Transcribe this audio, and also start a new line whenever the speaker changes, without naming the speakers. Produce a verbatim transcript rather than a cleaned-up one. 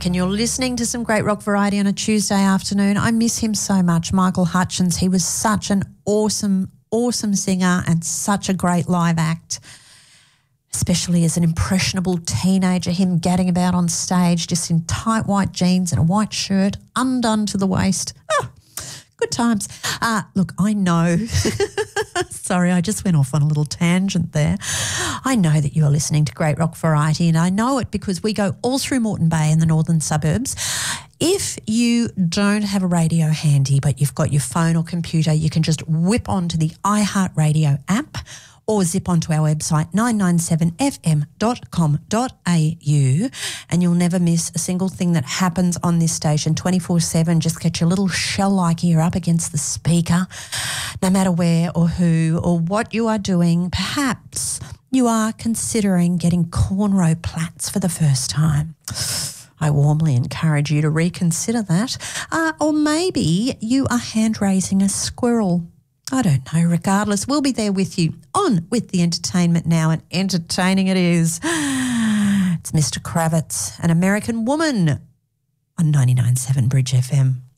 Mike, and you're listening to some great rock variety on a Tuesday afternoon. I miss him so much, Michael Hutchence. He was such an awesome, awesome singer and such a great live act, especially as an impressionable teenager, him gadding about on stage just in tight white jeans and a white shirt, undone to the waist. Oh, good times. Uh, look, I know. Sorry, I just went off on a little tangent there. I know that you are listening to Great Rock Variety, and I know it because we go all through Moreton Bay in the northern suburbs. If you don't have a radio handy but you've got your phone or computer, you can just whip onto the iHeartRadio app or zip onto our website nine nine seven f m dot com dot a u, and you'll never miss a single thing that happens on this station twenty-four seven. Just get your little shell-like ear up against the speaker, no matter where or who or what you are doing. Perhaps you are considering getting cornrow plaits for the first time. I warmly encourage you to reconsider that. Uh, or maybe you are hand-raising a squirrel. I don't know. Regardless, we'll be there with you. On with the entertainment now, and entertaining it is. It's Mister Kravitz, An American Woman, on ninety-nine point seven Bridge F M.